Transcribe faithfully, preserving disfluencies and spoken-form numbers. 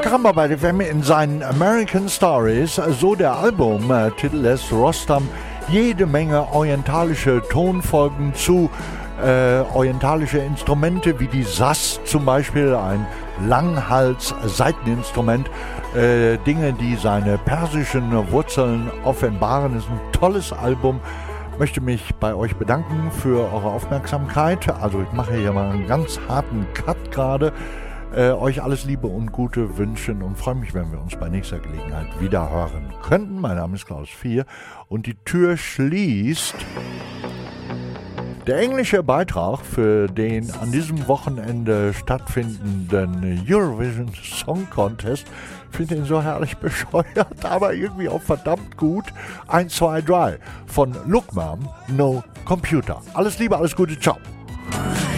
Karamba bei F M in seinen American Stories, so der Albumtitel, lässt Rostam jede Menge orientalische Tonfolgen zu, äh, orientalische Instrumente wie die Saz zum Beispiel, ein Langhals-Saiteninstrument, äh, Dinge, die seine persischen Wurzeln offenbaren. Es ist ein tolles Album. Ich möchte mich bei euch bedanken für eure Aufmerksamkeit. Also ich mache hier mal einen ganz harten Cut gerade. Äh, euch alles Liebe und Gute wünschen und freue mich, wenn wir uns bei nächster Gelegenheit wieder hören könnten. Mein Name ist Klaus Vier und die Tür schließt der englische Beitrag für den an diesem Wochenende stattfindenden Eurovision Song Contest. Ich finde ihn so herrlich bescheuert, aber irgendwie auch verdammt gut. eins, zwei, drei von Look Mom, No Computer. Alles Liebe, alles Gute, ciao.